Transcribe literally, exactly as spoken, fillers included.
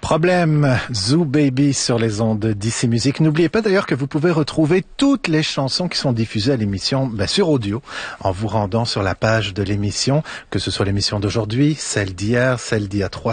Problème, Zoo Baby sur les ondes d'I C Musique. N'oubliez pas d'ailleurs que vous pouvez retrouver toutes les chansons qui sont diffusées à l'émission ben, sur audio en vous rendant sur la page de l'émission, que ce soit l'émission d'aujourd'hui, celle d'hier, celle d'il y a trois